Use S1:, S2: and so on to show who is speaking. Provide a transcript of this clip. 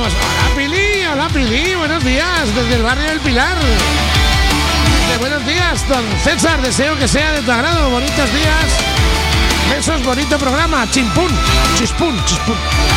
S1: tenemos. Hola Pili, buenos días, desde el barrio del Pilar. Buenos días, don César, deseo que sea de tu agrado. Bonitos días. Besos, bonito programa. Chimpún, chispún, chispún.